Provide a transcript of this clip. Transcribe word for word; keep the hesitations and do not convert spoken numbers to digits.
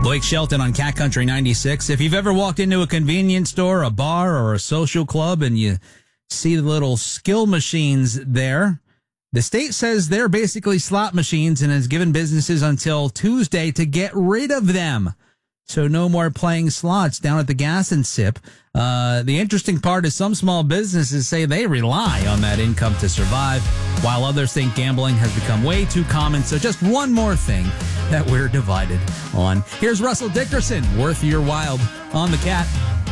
Blake Shelton on Cat Country ninety-six. If you've ever walked into a convenience store, a bar, or a social club and you see the little skill machines there, the state says they're basically slot machines and has given businesses until Tuesday to get rid of them. So no more playing slots down at the Gas and Sip. Uh, the interesting part is some small businesses say they rely on that income to survive, while others think gambling has become way too common. So just one more thing that we're divided on. Here's Russell Dickerson, Worth Your Wild on the Cat.